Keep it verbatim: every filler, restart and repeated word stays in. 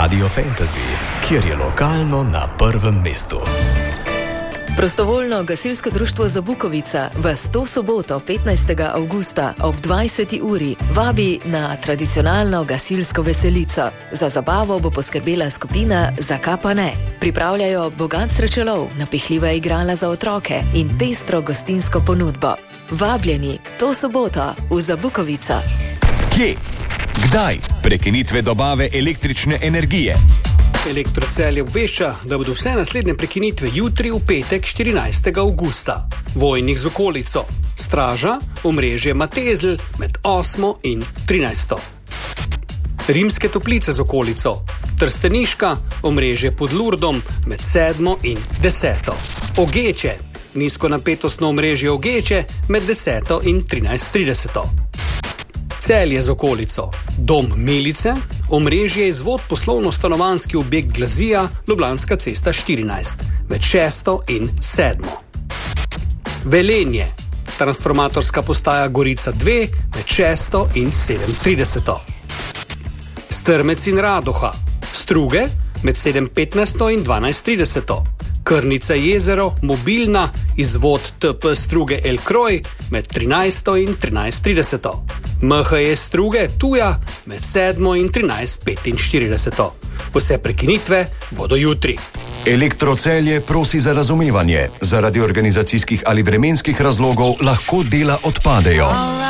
Radio Fantasy, kjer je lokalno na prvem mestu. Prostovoljno gasilsko društvo Zabukovica vas to soboto, petnajstega avgusta ob dvajseti uri vabi na tradicionalno gasilsko veselico. Za zabavo bo poskrbela skupina Zakaj pa ne. Pripravljajo bogat srečelov, napihljiva igrala za otroke in pestro gostinsko ponudbo. Vabljeni to soboto v Zabukovico. Kje? Kdaj? Prekinitve dobave električne energije. Elektrocelje obvešča, da bodo vse naslednje prekinitve jutri v petek štirinajstega avgusta. Vojnik z okolico, Straža, omrežje Matezl med osmo in trinajsto. Rimske Toplice z okolico, Trsteniška, omrežje pod Lurdom med sedmo in deseto. Ogeče, nizkonapetostno omrežje Ogeče med deseto in trinajst trideset. Celje z okolico, Dom Milice, omrežje izvod poslovno-stanovanjski objekt Glazija, Ljubljanska cesta štirinajst, med šesto in sedmo. Velenje, transformatorska postaja Gorica dve, med šesto in sedem trideset. Strmec in Radoha, Struge, med sedem petnajst in dvanajst trideset. Krnica jezero, mobilna, izvod T P Struge El Kroj, med trinajsto in trinajst trideset. M H E Struge Tuja, med sedmo in trinajst petinštirideset. Vse prekinitve bodo jutri. Elektrocelje prosi za razumevanje. Zaradi organizacijskih ali vremenskih razlogov lahko dela odpadejo.